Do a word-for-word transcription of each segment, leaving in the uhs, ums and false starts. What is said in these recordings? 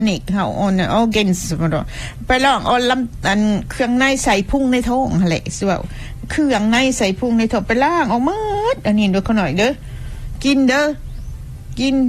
นี่เฮาออนออร์แกนส์บ่ดอกไปลองเอาลำอันเครื่องในใส่พุงในท้องหั่นแหละสิว่าเครื่องในใส่พุงในท้องไปล้างออกหมดอันนี้ด้วยเขาหน่อยเด้อกินเด้อกิน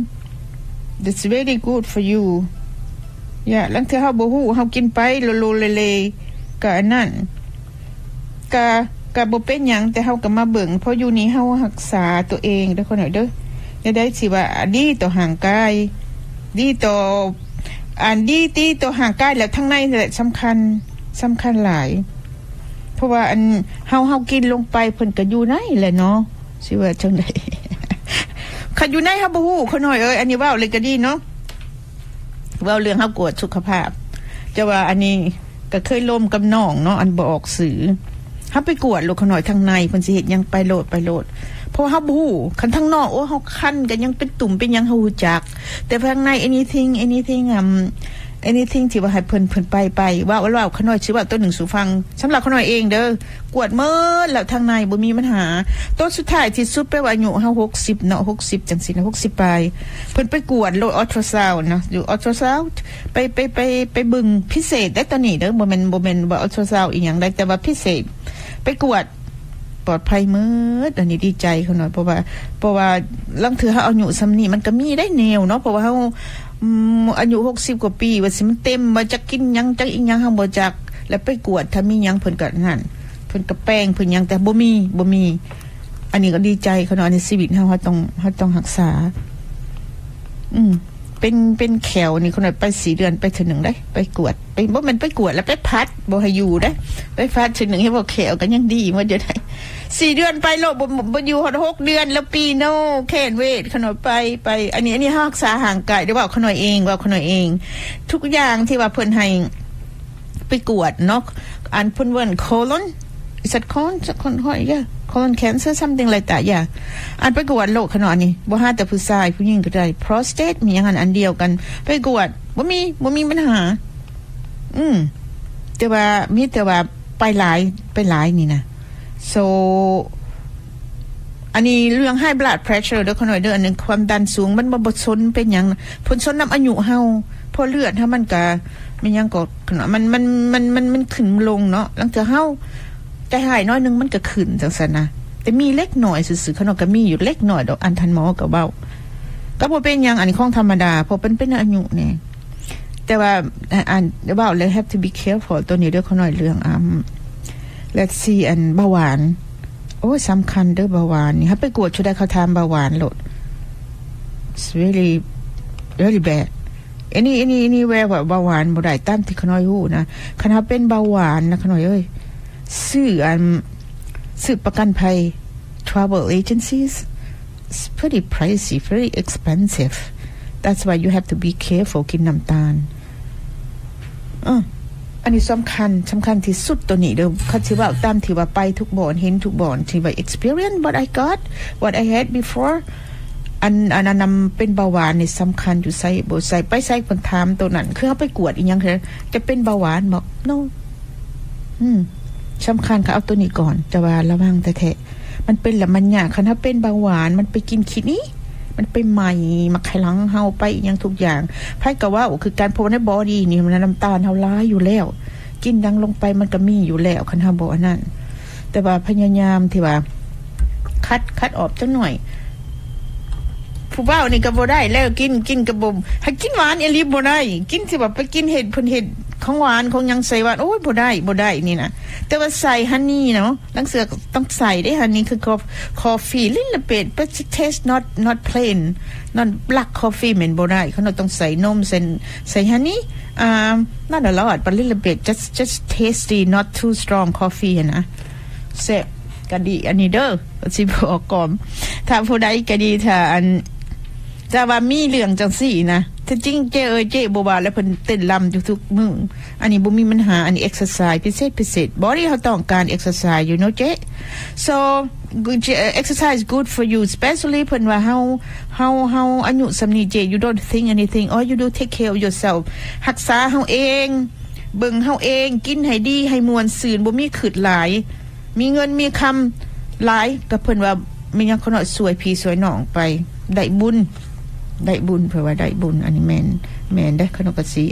that's very good for you อย่าลังเทื่อเฮาบ่ฮู้เฮากินไปโลๆเลๆก็อันนั้นก็ก็บ่เป็นหยังแต่เฮาก็มาเบิ่งเพราะอยู่นี่เฮารักษาตัวเองเด้อเขาหน่อยเด้อจะได้สิว่าดีต่อร่างกายดีต่ออันดีตีต่อร่างกายแล้วทั้งในแหละสำคัญสำคัญหลายเพราะว่าอันเฮาเฮากินลงไปเพิ่นก็อยู่ในแหละเนาะสิว่าจังได๋คันอยู่ในเฮาบ่ฮู้เขาหน่อยเอ้ยอันนี้เว้าเลยก็ดีเนาะเว้าเรื่องเฮากวดสุขภาพจะว่าอันนี้ก็เคยล้มกับน้องเนาะอันบ่ออกสื่อเฮาไปกวดลูกเขาหน่อยทางในเพิ่นสิเฮ็ดหยังไปโลดไปโลดเพราะเฮาบ่ฮู้คันทางนอกโอ้เฮาคันก็ยังเป็นตุ่มเป็นหยังเฮาฮู้จักแต่ข้างใน anything anything อ่ำ anything ที่ว่าให้เพิ่นเพิ่นไปไปว่าว่าเขาหน่อยชื่อว่าตัวหนึ่งสู่ฟังสำหรับเขาหน่อยเองเด้อกวดเมิดแล้วทางในบ่มีปัญหาตัวสุดท้ายที่สุดไปว่าอายุเฮาหกสิบเนาะหกสิบจังซี่นะหกสิบปลายเพิ่นไปกวดโลอัลตราซาวด์เนาะอยู่อัลตราซาวด์ไปไปไปไปบึงพิเศษได้ตอนนี้เด้อบ่แม่นบ่แม่นว่าอัลตราซาวด์อีหยังได้แต่ว่าพิเศษไปกวดปลอดภัยหมดอันนี้ดีใจเขาหน่อยเพราะว่าเพราะว่าลางเทื่อเฮาอายุซำนี้มันก็มีได้แนวเนาะเพราะว่าเฮาอืมอายุหกสิบกว่าปีว่าสิมันเต็มว่าจะกินหยังจักอีหยังเฮาบ่จักแล้วไปกวดถ้ามีหยังเพิ่นก็นั่นเพิ่นก็แป้งเพิ่นหยังแต่บ่มีบ่มีอันนี้ก็ดีใจเขาเนาะในชีวิตเฮาเฮาต้องเฮาต้องรักษาอืมเป็นเป็นแขวนี่คนน่ะไปสี่เดือนไปถึงหนึ่งได้ไปกวดไปบ่แม่นไปกวดแล้วไปพัดบ่ให้อยู่ได้ไปพัดถึงหนึ่งให้บ่แขวก็ยังดีว่าจะได้สี่เดือนไปโลบ่บ่อยู่ฮอดหกเดือนแล้วปีโนแค่เวทขน่อยไปไปอันนี้อันนี้รักษาห่างไกลได้ว่าขน่อยเองว่าขน่อยเองทุกอย่างที่ว่าเพิ่นให้ไปกวดเนาะอันเพิ่นเว้น colon is it colon colon yeah colon cancer something like that yeah อันไปกวดโรคขนาดนี้บ่หาแต่ผู้ชายผู้หญิงก็ได้ prostate มีอย่างนั้นอันเดียวกันไปกวดบ่มีบ่มีปัญหาอืมแต่ว่ามีแต่ว่าไปหลายไปหลายนี่นะ so อันนี้เรื่อง high blood pressure เด้อขน่อยเด้ออันนึงความดันสูงมันบ่บ่สนเป็นหยังผลสนนำอายุเฮาพอเลือดถ้ามันก็มีหยังก็มันมันมันมันมันขึ้นลงเนาะหลังจากเฮาใจหายน้อยนึงมันก็ขึ้นจังซั่นนะแต่มีเล็กน้อยซื่อๆขนมก็มีอยู่เล็กน้อยดอกอันทันหมอก็เว้าก็บ่เป็นหยังอันนี้ของธรรมดาเพราะเป็นเป็นอายุนี่แต่ว่าอันเว้าเลย have to be careful ตัวนี้เด้อขน้อยเรื่องอ่า let's see อันเบาหวานโอ้สำคัญเด้อเบาหวานนี่ถ้าไปกวดชุดได้เขาถามเบาหวานโลด it's really really bad any any anywhere ว่าเบาหวานบ่ได้ตามที่ขน้อยฮู้นะคันเฮาเป็นเบาหวานนะขน้อยเอ้ยซื้ออันซื้อประกันภัย travel agencies it's pretty pricey very expensive that's why you have to be careful กินน้ำตาลอ่ะอันนี้สำคัญสำคัญที่สุดตัวนี้เด้อเขาสิว่าตามที่ว่าไปทุกบ่อนเห็นทุกบ่อนที่ว่า experience what I got what I had before อันอันนั้นเป็นเบาหวานนี่สำคัญอยู่ใส่บ่ใส่ไปใส่คนถามตัวนั้นคือเฮาไปกวดอีหยังคือจะเป็นเบาหวานบอก no อืมสำคัญก็เอาตัวนี้ก่อนจะว่าระวังแท้ๆมันเป็นละมันยากคันถ้าเป็นเบาหวานมันไปกินขี้นี้มันไปใหม่มาไขลังเฮาไปอย่างทุกอย่างไผก็ว่าคือการพบในบอดี้นี่มันน้ำตาลเฮาหลายอยู่แล้วกินดังลงไปมันก็มีอยู่แล้วคันเฮาบ่อันนั้นแต่ว่าพยายามที่ว่าคัดคัดออกจังหน่อยผู้บ่าวนี่ก็บ่ได้แล้วกินกินกระบ่มให้กินหวานอีหลีบ่ได้กินสิว่าไปกินเห็ดเพิ่นเฮ็ดของหวานของยังใส่หวานโอ้ยบ่ได้บ่ได้นี่นะแต่ว่าใส่ฮันนี่เนาะลังเสือต้องใส่ได้ฮันนี่คือ coffee little bit but it taste not not plain not black coffee มันบ่ได้เขาต้องใส่นมใส่ใส่ฮันนี่อ่า not a lot but little bit just just tasty not too strong coffee นะเสพก็ดีอันนี้เด้อสิบอกก่อนถ้าผู้ใดก็ดีถ้าอันจะว่ามีเรื่องจังซี่นะถ้าจริงเจ้เอ้ยเจ้บ่ว่าแล้วเพิ่นเต้นรำอยู่ทุกมื้ออันนี้บ่มีปัญหาอันนี้ exercise พิเศษพิเศษ body เฮาต้องการ exercise you know เจ้ so exercise good for you especially เพิ่นว่าเฮาเฮาเฮาอายุสำนี้เจ้ you don't think anything or you do take care of yourself รักษาเฮาเองเบิ่งเฮาเองกินให้ดีให้ม่วนซื่นบ่มีขืดหลายมีเงินมีคำหลายก็เพิ่นว่ามีหยังขน้อยสวยพี่สวยน้องไปได้บุญได้บุญเพราะว่าได้บุญอันนี้แม่นแม่นได้ขนมกะสิ